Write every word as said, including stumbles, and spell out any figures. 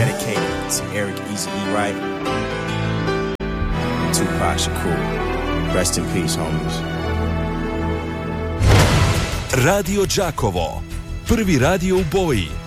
dedicated to Eric Eazy-E Wright and Tupac Shakur. Rest in peace, homies. Radio Đakovo, prvi radio u boji.